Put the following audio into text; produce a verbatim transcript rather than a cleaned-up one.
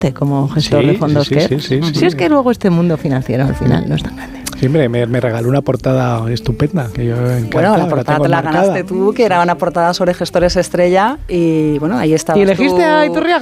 como gestor sí, de fondos sí, que sí, sí, sí, si sí. es que luego este mundo financiero al final no es tan grande. Siempre me, me regaló una portada estupenda que yo encanta. Bueno, la portada la te la enmarcada. ganaste tú, que era una portada sobre gestores estrella y bueno, ahí estabas ¿Y elegiste tú. a Iturriaga?